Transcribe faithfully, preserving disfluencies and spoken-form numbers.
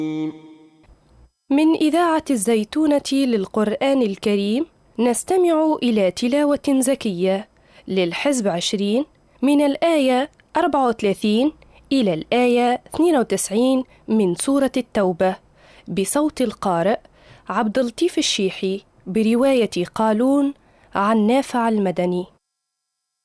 من إذاعة الزيتونة للقرآن الكريم نستمع إلى تلاوة زكية للحزب عشرين من الآية أربعة وثلاثين إلى الآية اثنين وتسعين من سورة التوبة بصوت القارئ عبد اللطيف الشيحي برواية قالون عن نافع المدني.